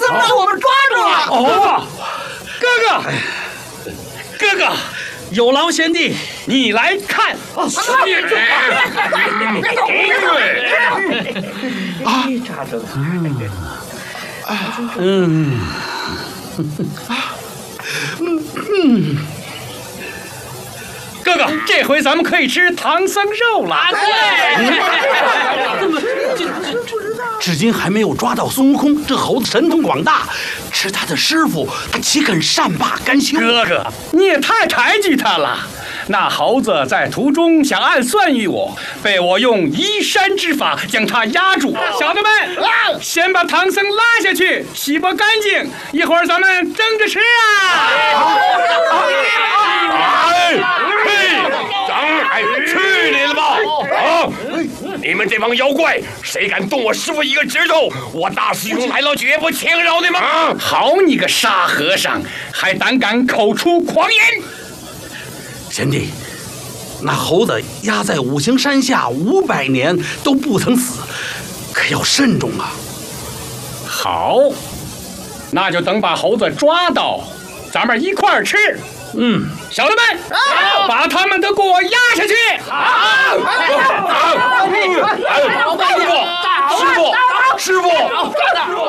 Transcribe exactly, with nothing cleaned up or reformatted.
僧把我们抓住了。 哦，哥哥，哥哥，有劳贤弟，你来看。 啊！别动！别动！啊！扎着了。 嗯。嗯嗯。哥哥，这回咱们可以吃唐僧肉了。 对。 怎么这这不知道？ 至今还没有抓到孙悟空，这猴子神通广大，是他的师傅，他岂肯善罢甘休？ 哥哥，你也太抬举他了。那猴子在途中想暗算于我，被我用移山之法将他压住。小的们，先把唐僧拉下去，洗拨干净，一会儿咱们蒸着吃啊！ 哎嘿，张海，去你的吧！啊！你们这帮妖怪，谁敢动我师傅一个指头，我大师兄来了绝不轻饶你们！啊！ 好你个沙和尚，还胆敢口出狂言！ 贤弟，那猴子压在五行山下五百年都不曾死，可要慎重啊！ 好，那就等把猴子抓到，咱们一块儿吃。嗯，小的们，啊、把他们都给我压下去！ 好，好，师傅，师傅，师傅。